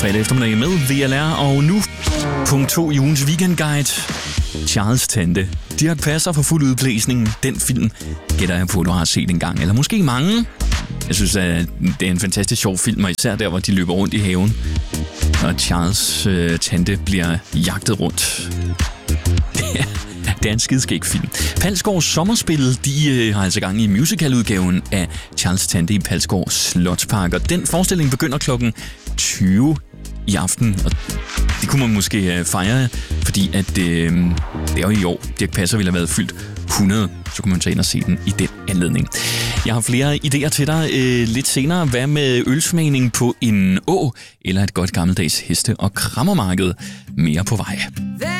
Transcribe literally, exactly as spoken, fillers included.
fredag eftermiddag med V L R, og nu punkt to i ugens weekendguide. Charles' Tante. Dirch Passer for fuld udblæsning. Den film gætter jeg på, du har set en gang, eller måske mange. Jeg synes, at det er en fantastisk sjov film, og især der, hvor de løber rundt i haven, og Charles' øh, tante bliver jagtet rundt. Det er en skideskæg film. Palsgaards Sommerspil, de øh, har altså gang i musicaludgaven af Charles' Tante i Palsgaard Slotspark, og den forestilling begynder klokken tyve i aften, og det kunne man måske øh, fejre, fordi at øh, det er jo i år, Dirch Passer ville have været fyldt hundrede, så kunne man tage ind og se den i den anledning. Jeg har flere idéer til dig øh, lidt senere. Hvad med ølsmagning på en å, eller et godt gammeldags heste- og krammermarked? Mere på vej.